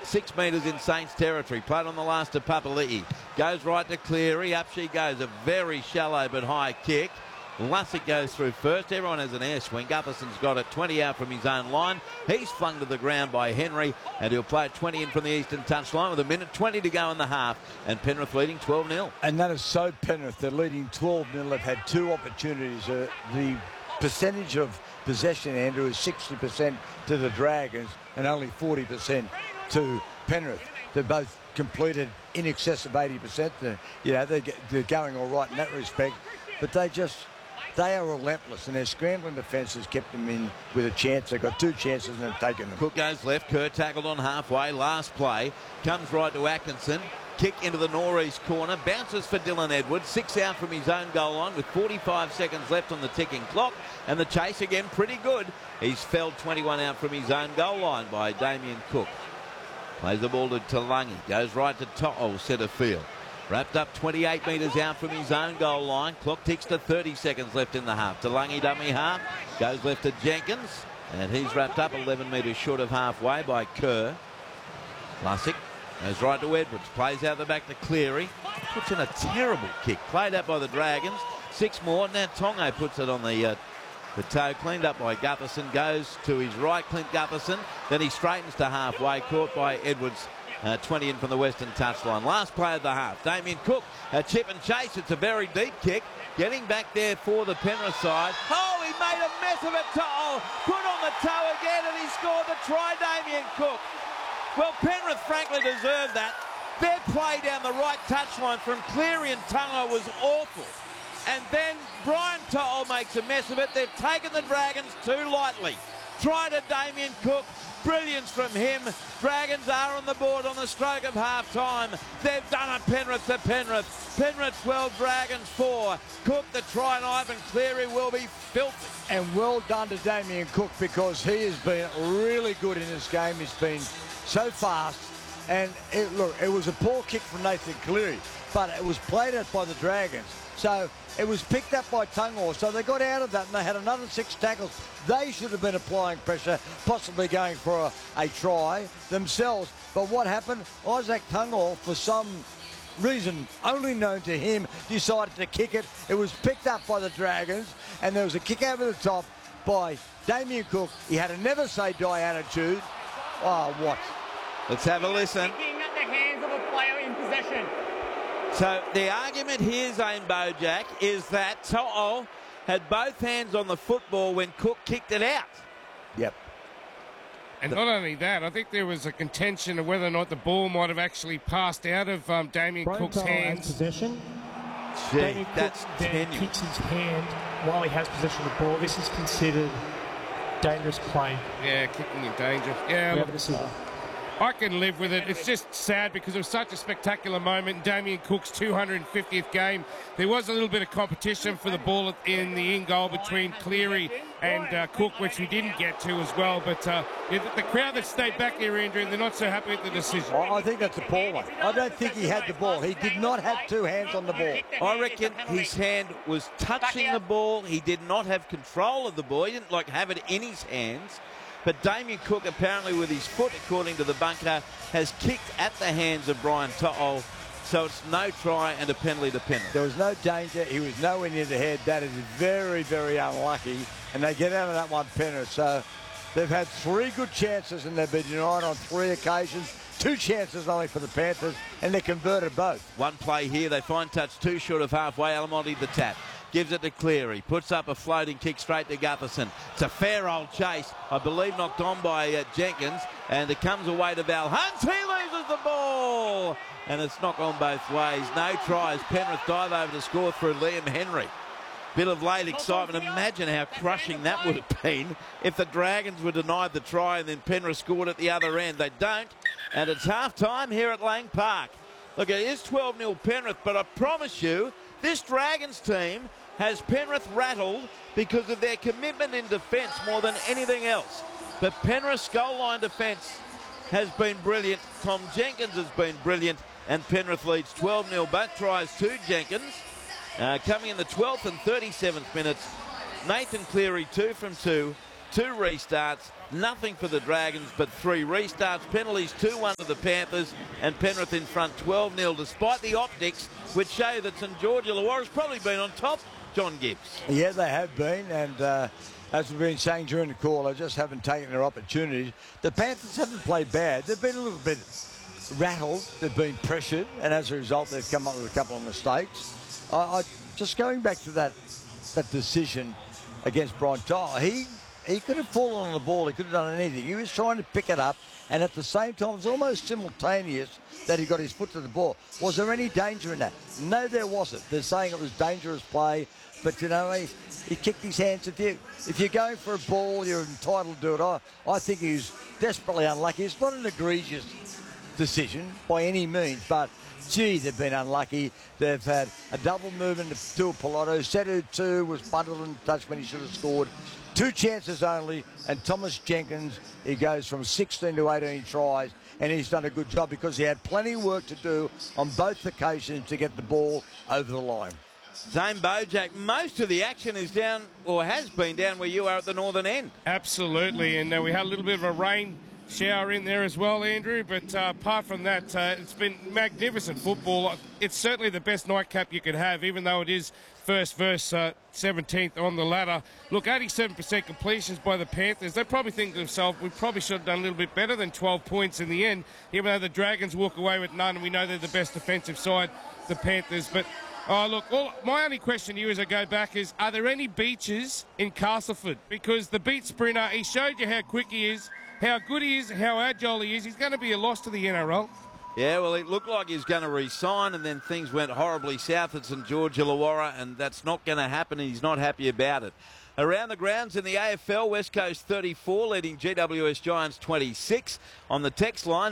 6 metres in Saints territory. Played on the last to Papali'i. Goes right to Cleary. Up she goes. A very shallow but high kick. Lussick goes through first. Everyone has an air swing. Gutherson's got it 20 out from his own line. He's flung to the ground by Henry, and he'll play it 20 in from the eastern touchline with 1:20 to go in the half, and Penrith leading 12-0. And that is so Penrith. They're leading 12-0. They've had 2 opportunities. The percentage of possession, Andrew, is 60% to the Dragons and only 40% to Penrith. They're both completed in excess of 80%. They're going all right in that respect, but they are relentless, and their scrambling defence has kept them in with a chance. They've got 2 chances and they've taken them. Cook goes left. Kerr tackled on halfway. Last play. Comes right to Atkinson. Kick into the northeast corner. Bounces for Dylan Edwards. 6 out from his own goal line with 45 seconds left on the ticking clock. And the chase again pretty good. He's felled 21 out from his own goal line by Damien Cook. Plays the ball to Talangi. Goes right to To'o, centre field. Wrapped up 28 metres out from his own goal line. Clock ticks to 30 seconds left in the half. Talangi dummy half. Goes left to Jenkins. And he's wrapped up 11 metres short of halfway by Kerr. Lussick goes right to Edwards. Plays out the back to Cleary. Puts in a terrible kick. Played out by the Dragons. 6 more. Now Tongo puts it on the toe. Cleaned up by Gutherson. Goes to his right, Clint Gutherson. Then he straightens to halfway. Caught by Edwards. 20 in from the western touchline. Last play of the half. Damien Cook, a chip and chase. It's a very deep kick. Getting back there for the Penrith side. Oh, he made a mess of it. Put on the toe again, and he scored the try, Damien Cook. Well, Penrith frankly deserved that. Their play down the right touchline from Cleary and Tungo was awful. And then Brian To'o makes a mess of it. They've taken the Dragons too lightly. Try to Damien Cook. Brilliance from him. Dragons are on the board on the stroke of half-time. They've done it, Penrith to Penrith. Penrith 12, Dragons 4. Cook the try knife, and Cleary will be filthy. And well done to Damien Cook, because he has been really good in this game. He's been so fast. And it was a poor kick from Nathan Cleary, but it was played out by the Dragons. So it was picked up by Tungo, so they got out of that and they had another 6 tackles. They should have been applying pressure, possibly going for a try themselves. But what happened? Isaac Tungo, for some reason only known to him, decided to kick it. It was picked up by the Dragons, and there was a kick over the top by Damien Cook. He had a never-say-die attitude. Oh, what? Let's have a listen. Kicking at the hands of a player in possession. So the argument here, Zane Bojack, is that To'o had both hands on the football when Cook kicked it out. Yep. And not only that, I think there was a contention of whether or not the ball might have actually passed out of Damien Cook's hands. Possession. Gee, that's then tenuous. kicks his hand while he has possession of the ball. This is considered dangerous play. Yeah, kicking in danger. Yeah, We look, have a decision. I can live with it. It's just sad because it was such a spectacular moment in Damien Cook's 250th game. There was a little bit of competition for the ball in the in-goal between Cleary and Cook, which we didn't get to as well. But the crowd that stayed back there, Andrew, they're not so happy with the decision. I think that's a poor one. I don't think he had the ball. He did not have 2 hands on the ball. I reckon his hand was touching the ball. He did not have control of the ball. He didn't have it in his hands. But Damien Cook, apparently with his foot, according to the bunker, has kicked at the hands of Brian To'o. So it's no try and a penalty to Penrith. There was no danger. He was nowhere near the head. That is very, very unlucky. And they get out of that one, Penrith. So they've had 3 good chances and they've been denied on 3 occasions. 2 chances only for the Panthers, and they converted both. One play here. They find touch 2 short of halfway. Alamonte the tap. Gives it to Cleary. Puts up a floating kick straight to Gutherson. It's a fair old chase. I believe knocked on by Jenkins. And it comes away to Val Hunt. He loses the ball. And it's knocked on both ways. No tries. Penrith dive over to score through Liam Henry. Bit of late excitement. Imagine how crushing that would have been if the Dragons were denied the try and then Penrith scored at the other end. They don't. And it's half-time here at Lang Park. Look, it is 12-0 Penrith, but I promise you, this Dragons team has Penrith rattled because of their commitment in defence more than anything else. But Penrith's goal line defence has been brilliant. Tom Jenkins has been brilliant, and Penrith leads 12-0. Both tries to Jenkins. Coming in the 12th and 37th minutes, Nathan Cleary 2 from 2, 2 restarts, Nothing for the Dragons but 3 restarts. Penalties 2-1 to the Panthers, and Penrith in front 12-0, despite the optics, which show that St George Illawarra's probably been on top, John Gibbs. Yeah, they have been, and as we've been saying during the call, they just haven't taken their opportunities. The Panthers haven't played bad. They've been a little bit rattled. They've been pressured, and as a result, they've come up with a couple of mistakes. Just going back to that decision against Brian Tyler, he could have fallen on the ball. He could have done anything. He was trying to pick it up, and at the same time, it was almost simultaneous that he got his foot to the ball. Was there any danger in that? No, there wasn't. They're saying it was dangerous play, but, you know, he kicked his hands. If you're going for a ball, you're entitled to do it. I think he was desperately unlucky. It's not an egregious decision by any means, but gee, they've been unlucky. They've had a double movement to Tuapoloto. Setu 2 was bundled and touched when he should have scored. 2 chances only, and Thomas Jenkins, he goes from 16 to 18 tries, and he's done a good job because he had plenty of work to do on both occasions to get the ball over the line. Zane Bojack, most of the action is down, or has been down where you are at the northern end. Absolutely, and we had a little bit of a rain shower in there as well, Andrew, but apart from that, it's been magnificent football. It's certainly the best nightcap you could have, even though it is first verse 17th on the ladder. Look, 87% completions by the Panthers. They probably think to themselves, we probably should have done a little bit better than 12 points in the end, even though the Dragons walk away with none, and we know they're the best defensive side, the Panthers. But look, my only question to you as I go back is, are there any beaches in Castleford? Because the beat sprinter, he showed you how quick he is, how good he is, how agile he is. He's going to be a loss to the NRL. Yeah, well, it looked like he was going to re-sign, and then things went horribly south at St George Illawarra, and that's not going to happen, and he's not happy about it. Around the grounds in the AFL, West Coast 34, leading GWS Giants 26. On the text line,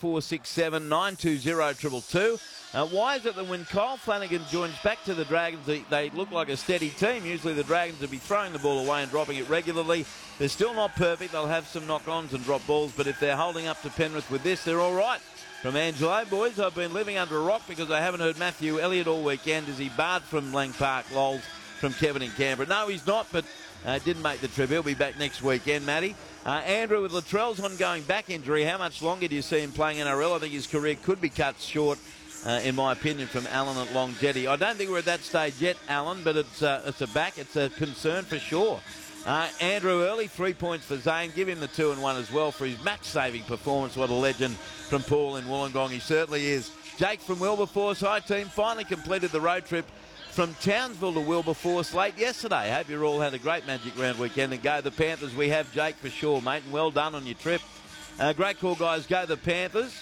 0467 920 222. Why is it that when Kyle Flanagan joins back to the Dragons, they look like a steady team? Usually the Dragons will be throwing the ball away and dropping it regularly. They're still not perfect. They'll have some knock-ons and drop balls, but if they're holding up to Penrith with this, they're all right. From Angelo, boys, I've been living under a rock because I haven't heard Matthew Elliott all weekend. Is he barred from Lang Park? Lols from Kevin in Canberra. No, he's not, but didn't make the trip. He'll be back next weekend, Matty. Andrew, with Latrell's ongoing back injury, how much longer do you see him playing NRL? I think his career could be cut short, in my opinion, from Alan at Long Jetty. I don't think we're at that stage yet, Alan, but it's a back. It's a concern for sure. Andrew Early, 3 points for Zane. Give him the 2-1 as well for his match-saving performance. What a legend from Paul in Wollongong. He certainly is. Jake from Wilberforce. Hi, team. Finally completed the road trip from Townsville to Wilberforce late yesterday. Hope you all had a great Magic Round weekend, and go the Panthers. We have Jake for sure, mate, and well done on your trip. Great call, guys. Go the Panthers.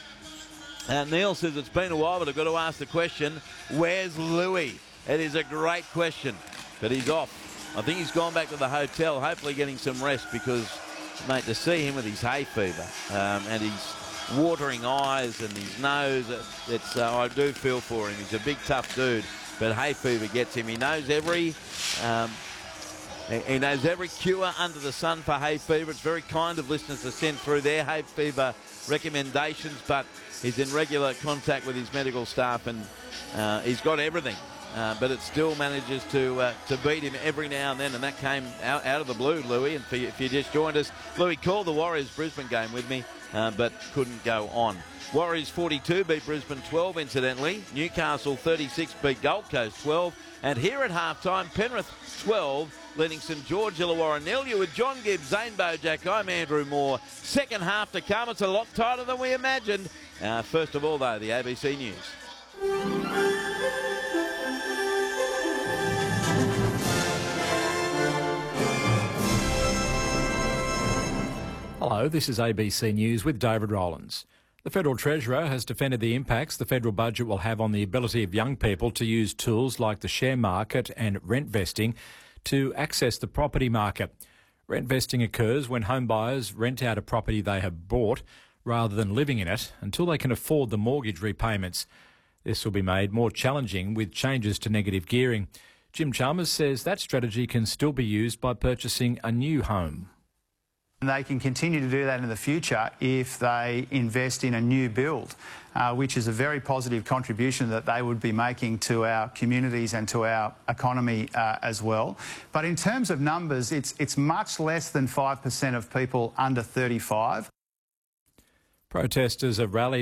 Neil says it's been a while, but I've got to ask the question, where's Louis? It is a great question, but he's off. I think he's gone back to the hotel, hopefully getting some rest, because, mate, to see him with his hay fever and his watering eyes and his nose, I do feel for him. He's a big, tough dude, but hay fever gets him. He knows every cure under the sun for hay fever. It's very kind of listeners to send through their hay fever recommendations, but he's in regular contact with his medical staff, and he's got everything. But it still manages to beat him every now and then, and that came out of the blue, Louis. And if you just joined us, Louis called the Warriors-Brisbane game with me, but couldn't go on. Warriors 42 beat Brisbane 12, incidentally. Newcastle 36 beat Gold Coast 12. And here at halftime, Penrith 12, leading St George Illawarra 0. You with John Gibbs, Zane Bojack, I'm Andrew Moore. Second half to come. It's a lot tighter than we imagined. First of all, though, the ABC News. Hello, this is ABC News with David Rowlands. The Federal Treasurer has defended the impacts the federal budget will have on the ability of young people to use tools like the share market and rent vesting to access the property market. Rent vesting occurs when home buyers rent out a property they have bought rather than living in it until they can afford the mortgage repayments. This will be made more challenging with changes to negative gearing. Jim Chalmers says that strategy can still be used by purchasing a new home. And they can continue to do that in the future if they invest in a new build, which is a very positive contribution that they would be making to our communities and to our economy as well. But in terms of numbers, it's much less than 5% of people under 35. Protesters have rallied